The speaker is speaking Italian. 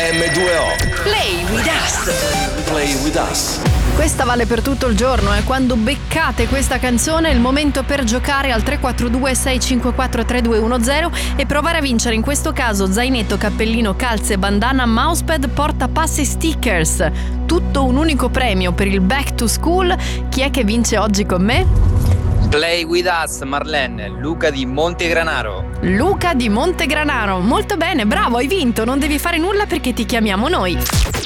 M2O. Play with us. Play with us. Questa vale per tutto il giorno e quando beccate questa canzone è il momento per giocare al 342 654 3210 e provare a vincere, in questo caso zainetto, cappellino, calze, bandana, mousepad, portapassi, stickers. Tutto un unico premio per il Back to School. Chi è che vince oggi con me? Play with us, Marlene, Luca di Montegranaro. Luca di Montegranaro. Molto bene, bravo, hai vinto, non devi fare nulla perché ti chiamiamo noi.